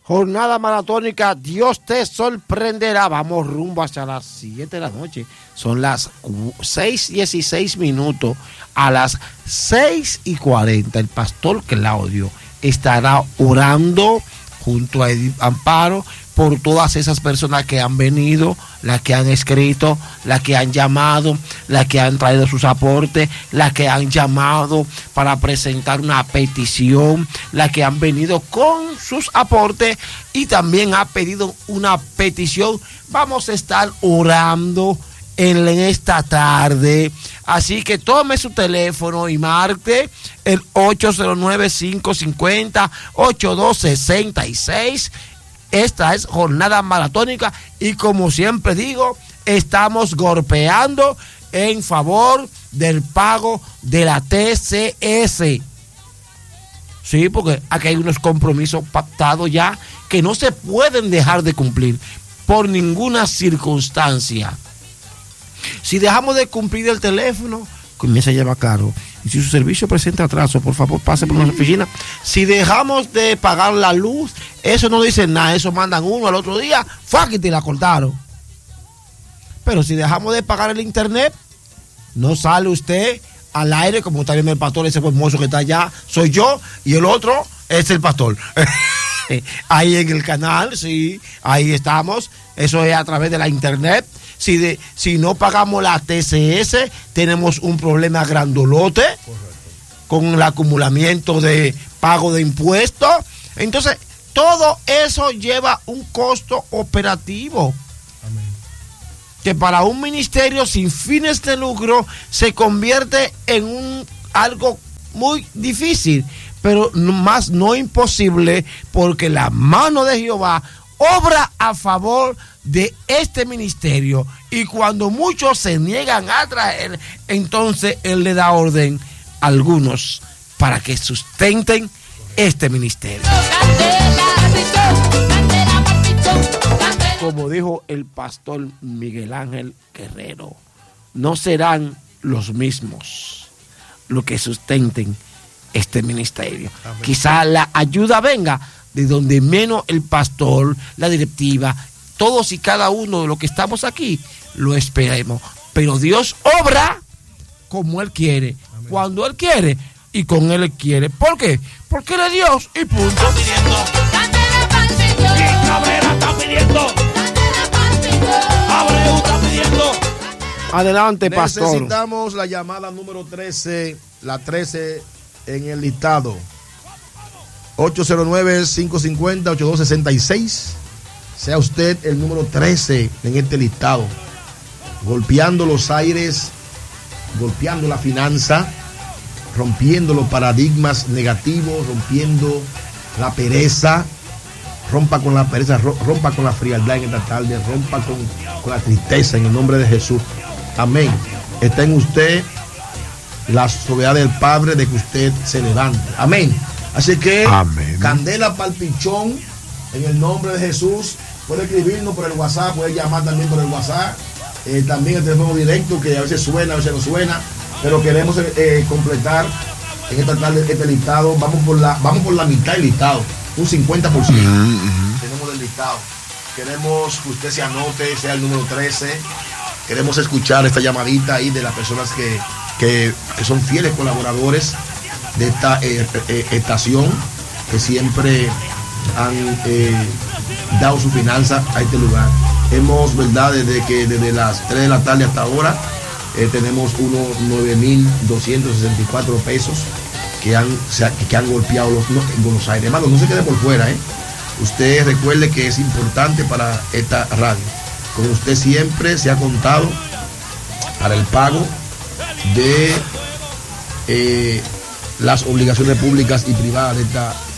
Jornada maratónica, Dios te sorprenderá. Vamos rumbo hacia las 7 de la noche. Son las 6:16. A las 6:40, el pastor Claudio estará orando junto a Edith Amparo por todas esas personas que han venido, las que han escrito, las que han llamado, las que han traído sus aportes, las que han llamado para presentar una petición, las que han venido con sus aportes y también ha pedido una petición. Vamos a estar orando en esta tarde, así que tome su teléfono y marque el 809-550-8266. Esta es jornada maratónica y como siempre digo, estamos golpeando en favor del pago de la TCS. Sí, porque aquí hay unos compromisos pactados ya que no se pueden dejar de cumplir por ninguna circunstancia. Si dejamos de cumplir el teléfono, comienza a llevar caro. Y si su servicio presenta atraso, por favor, pase por nuestra oficina. Si dejamos de pagar la luz, eso no dice nada. Eso mandan uno al otro día, ¡fuck! Y la cortaron. Pero si dejamos de pagar el internet, no sale usted al aire, como está viendo el pastor, ese hermoso que está allá, soy yo, y el otro es el pastor. Ahí en el canal, sí, ahí estamos. Eso es a través de la internet. Si no pagamos la TCS, tenemos un problema grandolote. Correcto. Con el acumulamiento de pago de impuestos. Entonces, todo eso lleva un costo operativo. Amén. Que para un ministerio sin fines de lucro se convierte en algo muy difícil, pero más no imposible, porque la mano de Jehová obra a favor de este ministerio, y cuando muchos se niegan a traer, entonces él le da orden a algunos para que sustenten este ministerio. Como dijo el pastor Miguel Ángel Guerrero, no serán los mismos los que sustenten este ministerio. Amén. Quizá la ayuda venga de donde menos el pastor, la directiva, todos y cada uno de los que estamos aquí lo esperemos. Pero Dios obra como Él quiere, amén, cuando Él quiere y con Él quiere. ¿Por qué? Porque Él es Dios y punto. Está pidiendo. Cabrera está pidiendo. Abreu está pidiendo. Adelante, pastor. Necesitamos la llamada número 13, la 13 en el listado. 809-550-8266. Sea usted el número 13 en este listado. Golpeando los aires, golpeando la finanza, rompiendo los paradigmas negativos, rompiendo la pereza. Rompa con la pereza, rompa con la frialdad en esta tarde, rompa con la tristeza en el nombre de Jesús. Amén. Está en usted la soberanía del Padre de que usted se levante. Amén. Así que, amén. Candela Palpichón, en el nombre de Jesús. Puede escribirnos por el WhatsApp, puede llamar también por el WhatsApp. También el teléfono directo, que a veces suena, a veces no suena. Pero queremos completar en esta tarde este listado. Vamos por la mitad del listado, un 50%. Tenemos del listado. Queremos que usted se anote, sea el número 13. Queremos escuchar esta llamadita ahí de las personas que son fieles colaboradores de esta estación, que siempre han dado su finanza a este lugar. Hemos, verdad, desde las 3 de la tarde hasta ahora, tenemos unos 9,264 pesos que han golpeado en Buenos Aires. Hermano, no se quede por fuera, Usted recuerde que es importante para esta radio. Con usted siempre se ha contado para el pago de las obligaciones públicas y privadas de esta